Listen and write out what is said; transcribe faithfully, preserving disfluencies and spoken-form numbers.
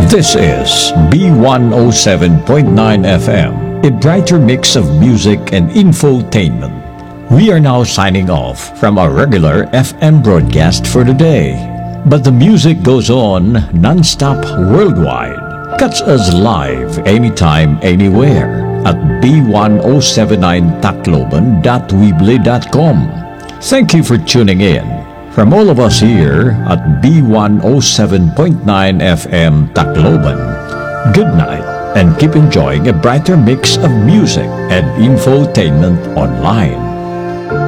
This is B one oh seven point nine F M, a brighter mix of music and infotainment. We are now signing off from our regular F M broadcast for the day. But the music goes on non-stop worldwide. Catch us live anytime, anywhere at b one oh seven nine tacloban dot weebly dot com. Thank you for tuning in. From all of us here at B one oh seven point nine F M Tacloban, good night and keep enjoying a brighter mix of music and infotainment online.